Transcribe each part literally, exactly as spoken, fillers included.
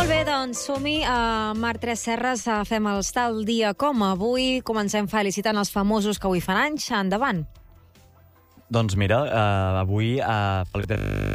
Molt bé, doncs som-hi. A Marc Tres Serres fem els tal dia com avui. Comencem felicitant els famosos que avui fan anys. Endavant. Doncs mira, uh, avui... Uh...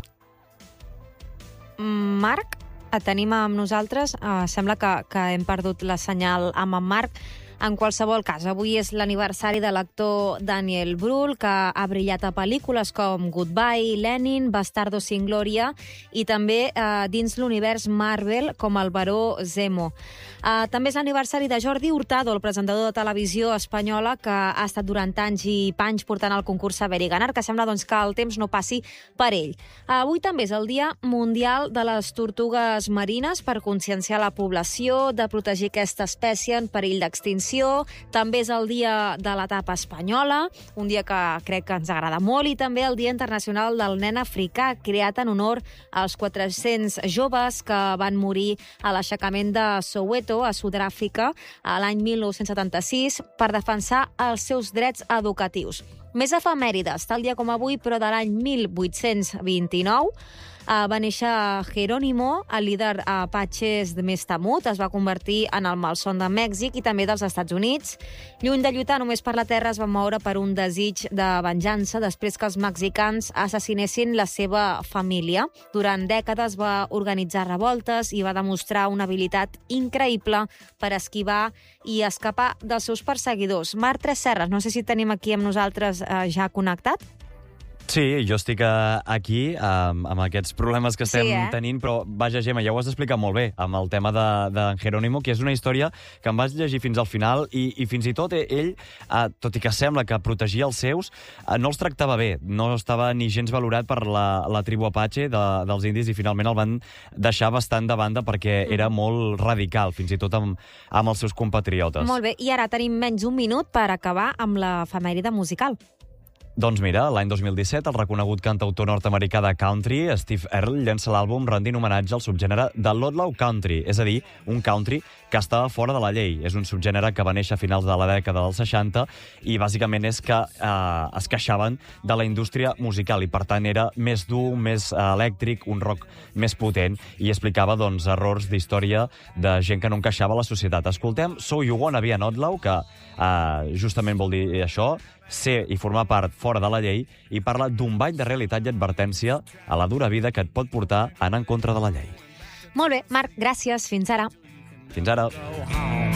Marc, et tenim amb nosaltres. Uh, sembla que, que hem perdut la senyal amb en Marc. En qualsevol cas, avui és l'aniversari de l'actor Daniel Brühl, que ha brillat a pel·lícules com Goodbye, Lenin, Bastardo sin Gloria i també eh, dins l'univers Marvel com el baró Zemo. Eh, també és l'aniversari de Jordi Hurtado, el presentador de televisió espanyola que ha estat durant anys i panys portant el concurs Saber i Ganar, que sembla doncs, que el temps no passi per ell. Eh, avui també és el Dia Mundial de les Tortugues Marines per conscienciar la població de protegir aquesta espècie en perill d'extinció. També és el dia de la tapa espanyola, un dia que crec que ens agrada molt, i també el Dia Internacional del Nen Africà, creat en honor als quatre-cents joves que van morir a l'aixecament de Soweto, a Sud-àfrica, a l'any mil nou-cents setanta-sis, per defensar els seus drets educatius. Més efemèrides, tal dia com avui, però de l'any mil vuit-cents vint-i-nou, Uh, va néixer Jerónimo, el líder apatxes de més temut, es va convertir en el malson de Mèxic i també dels Estats Units. Lluny de lluitar només per la terra, es va moure per un desig de venjança després que els mexicans assassinessin la seva família. Durant dècades va organitzar revoltes i va demostrar una habilitat increïble per esquivar i escapar dels seus perseguidors. Marc Tres Serres, no sé si tenim aquí amb nosaltres uh, ja connectat. Sí, jo estic uh, aquí um, amb aquests problemes que estem sí, eh? tenint, però vaja, Gemma, ja ho has explicat molt bé amb el tema de, de Jerónimo, que és una història que em vaig llegir fins al final i, i fins i tot ell, uh, tot i que sembla que protegia els seus, uh, no els tractava bé, no estava ni gens valorat per la, la tribu Apache de, dels indis i finalment el van deixar bastant de banda perquè mm. era molt radical, fins i tot amb, amb els seus compatriotes. Molt bé, i ara tenim menys un minut per acabar amb l'efemèride musical. Doncs mira, l'any dos mil disset, el reconegut cantautor nord-americà de country, Steve Earle, llença l'àlbum rendint homenatge al subgènere de l'outlaw country, és a dir, un country que estava fora de la llei. És un subgènere que va néixer a finals de la dècada dels seixanta i bàsicament és que eh, es queixaven de la indústria musical i per tant era més dur, més eh, elèctric, un rock més potent i explicava doncs, errors d'història de gent que no encaixava a la societat. Escoltem So You Wanna Be an Outlaw, que eh, justament vol dir això, ser i formar part fora de la llei, i parla d'un ball de realitat i advertència a la dura vida que et pot portar a anar en contra de la llei. Molt bé, Marc, gràcies. Fins ara. Fins ara.